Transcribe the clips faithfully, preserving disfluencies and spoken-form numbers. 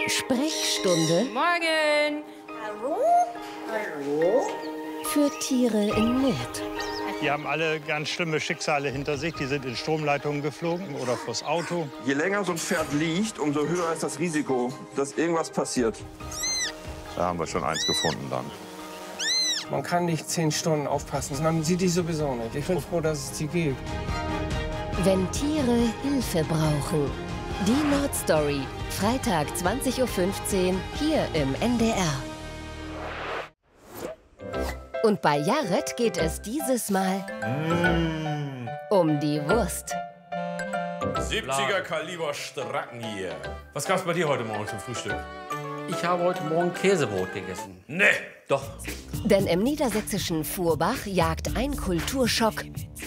Sprechstunde. Morgen. Hallo? Hallo? Für Tiere in Not. Die haben alle ganz schlimme Schicksale hinter sich. Die sind in Stromleitungen geflogen oder vors Auto. Je länger so ein Pferd liegt, umso höher ist das Risiko, dass irgendwas passiert. Da haben wir schon eins gefunden dann. Man kann nicht zehn Stunden aufpassen. Man sieht die sowieso nicht. Ich bin froh, dass es die gibt. Wenn Tiere Hilfe brauchen. Die Nordstory. Freitag zwanzig Uhr fünfzehn hier im N D R. Und bei Jared geht es dieses Mal mm. um die Wurst. siebziger Kaliber Stracken hier. Was gab's bei dir heute Morgen zum Frühstück? Ich habe heute Morgen Käsebrot gegessen. Nee. Doch. Denn im niedersächsischen Fuhrbach jagt ein Kulturschock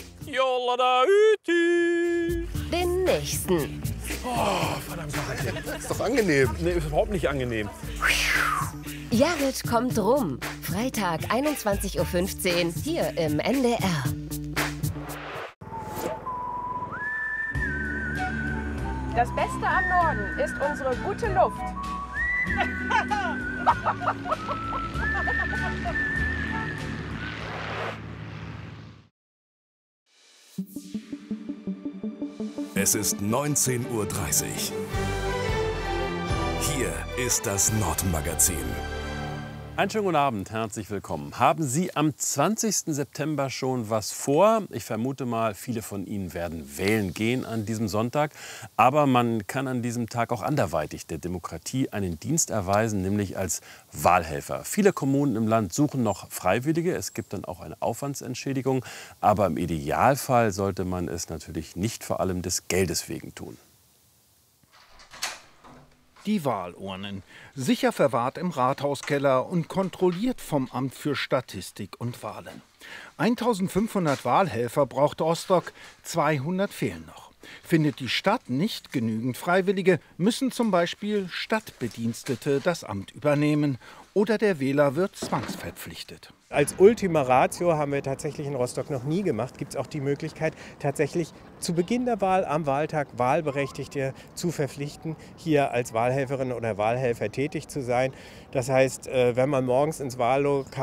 den nächsten. Oh, verdammt. Das ist doch angenehm. Nee, ist überhaupt nicht angenehm. Jared kommt rum. Freitag einundzwanzig Uhr fünfzehn hier im N D R. Das Beste am Norden ist unsere gute Luft. Es ist neunzehn Uhr dreißig. Hier ist das Nordmagazin. Einen schönen guten Abend, herzlich willkommen. Haben Sie am zwanzigsten September schon was vor? Ich vermute mal, viele von Ihnen werden wählen gehen an diesem Sonntag. Aber man kann an diesem Tag auch anderweitig der Demokratie einen Dienst erweisen, nämlich als Wahlhelfer. Viele Kommunen im Land suchen noch Freiwillige. Es gibt dann auch eine Aufwandsentschädigung. Aber im Idealfall sollte man es natürlich nicht vor allem des Geldes wegen tun. Die Wahlurnen. Sicher verwahrt im Rathauskeller und kontrolliert vom Amt für Statistik und Wahlen. eintausendfünfhundert Wahlhelfer braucht Rostock, zweihundert fehlen noch. Findet die Stadt nicht genügend Freiwillige, müssen zum Beispiel Stadtbedienstete das Amt übernehmen oder der Wähler wird zwangsverpflichtet. Als Ultima Ratio haben wir tatsächlich in Rostock noch nie gemacht, gibt es auch die Möglichkeit, tatsächlich zu Beginn der Wahl am Wahltag Wahlberechtigte zu verpflichten, hier als Wahlhelferin oder Wahlhelfer tätig zu sein. Das heißt, wenn man morgens ins Wahllokal